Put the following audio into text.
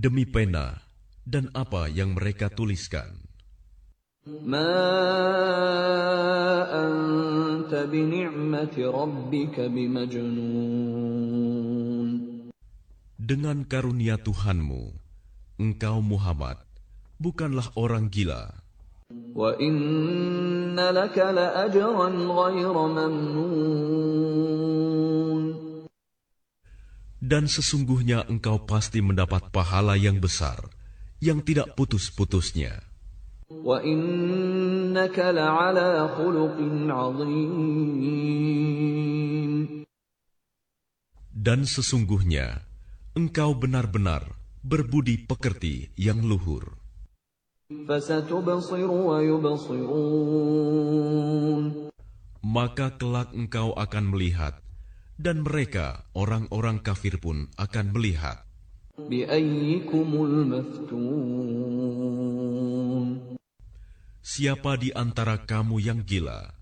demi pena dan apa yang mereka tuliskan. ما أنت بنعمة ربك بمجنون. Dengan karunia Tuhanmu, engkau Muhammad bukanlah orang gila. وَإِنَّ لَكَ لَأَجْرًا غَيْرَ مَمْنُونٍ. Dan sesungguhnya engkau pasti mendapat pahala yang besar, yang tidak putus-putusnya. وَإِنَّكَ لَعَلَى خُلُقٍ عَظِيمٍ. Dan sesungguhnya engkau benar-benar berbudi pekerti yang luhur. فَسَتُبْصِرُ وَيُبْصِرُونَ. Maka kelak engkau akan melihat, dan mereka, orang-orang kafir pun akan melihat. بِأَيِّكُمُ الْمَفْتُونُ. Siapa di antara kamu yang gila?